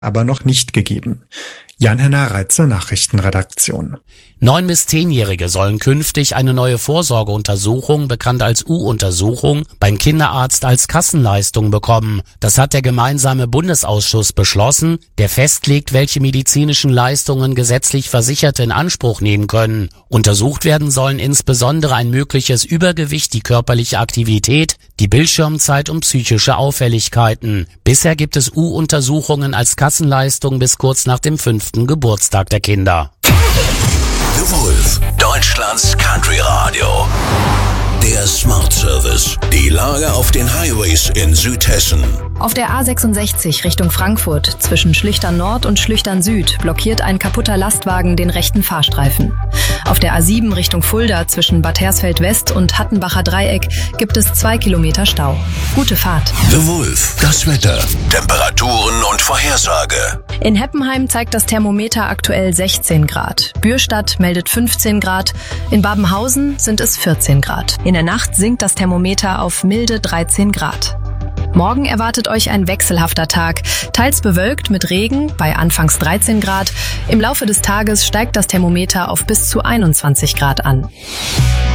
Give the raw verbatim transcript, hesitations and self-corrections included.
aber noch nicht gegeben. Jan-Henner Reitze, Nachrichtenredaktion. Neun- bis zehnjährige sollen künftig eine neue Vorsorgeuntersuchung, bekannt als U-Untersuchung, beim Kinderarzt als Kassenleistung bekommen. Das hat der gemeinsame Bundesausschuss beschlossen, der festlegt, welche medizinischen Leistungen gesetzlich Versicherte in Anspruch nehmen können. Untersucht werden sollen insbesondere ein mögliches Übergewicht, die körperliche Aktivität, die Bildschirmzeit und psychische Auffälligkeiten. Bisher gibt es U-Untersuchungen als Kassenleistung bis kurz nach dem fünften Geburtstag der Kinder. The Wolf, Deutschlands Country Radio. Der Smart Service. Die Lage auf den Highways in Südhessen. Auf der A sechsundsechzig Richtung Frankfurt zwischen Schlüchtern Nord und Schlüchtern Süd blockiert ein kaputter Lastwagen den rechten Fahrstreifen. Auf der A sieben Richtung Fulda zwischen Bad Hersfeld West und Hattenbacher Dreieck gibt es zwei Kilometer Stau. Gute Fahrt. The Wolf, das Wetter, Temperaturen und Vorhersage. In Heppenheim zeigt das Thermometer aktuell sechzehn Grad. Bürstadt meldet fünfzehn Grad. In Babenhausen sind es vierzehn Grad. In der Nacht sinkt das Thermometer auf milde dreizehn Grad. Morgen erwartet euch ein wechselhafter Tag, teils bewölkt mit Regen bei anfangs dreizehn Grad. Im Laufe des Tages steigt das Thermometer auf bis zu einundzwanzig Grad an.